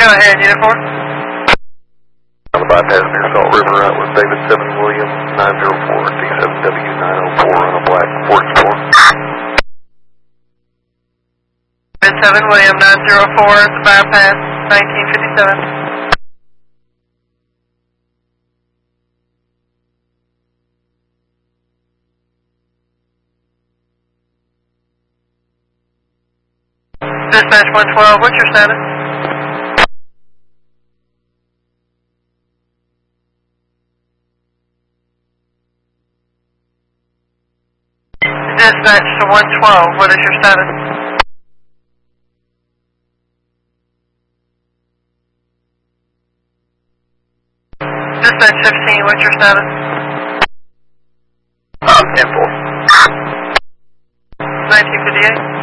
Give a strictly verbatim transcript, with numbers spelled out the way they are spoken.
ahead, Unit four. On the bypass near Salt River, right with David seven William nine zero four D seven W nine oh four on a black Ford Explorer. David seven William nine zero four at the bypass, nineteen fifty-seven. Dispatch one twelve, what's your status? Dispatch to one twelve, what is your status? Dispatch fifteen, what's your status? Um, ten four. nineteen fifty-eight.